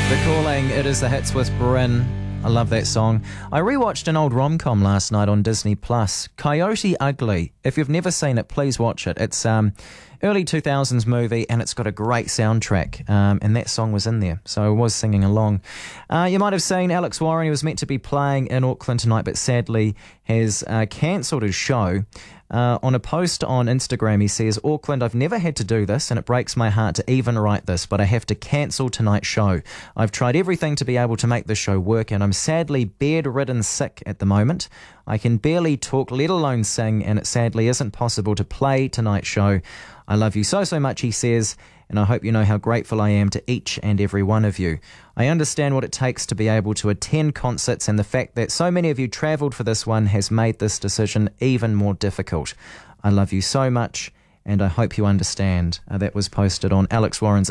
The Calling, it is the hits with Bryn. I love that song. I rewatched an old rom-com last night on Disney Plus, Coyote Ugly. If you've never seen it, please watch it. It's early 2000s movie and it's got a great soundtrack, and that song was in there, so I was singing along. You might have seen Alex Warren. He was meant to be playing in Auckland tonight, but sadly has cancelled his show. On a post on Instagram, he says, "Auckland, I've never had to do this, and it breaks my heart to even write this, but I have to cancel tonight's show. I've tried everything to be able to make this show work, and I'm sadly bedridden sick at the moment. I can barely talk, let alone sing, and it sadly isn't possible to play tonight's show. I love you so, so much," he says, "and I hope you know how grateful I am to each and every one of you. I understand what it takes to be able to attend concerts, and the fact that so many of you travelled for this one has made this decision even more difficult. I love you so much, and I hope you understand." That was posted on Alex Warren's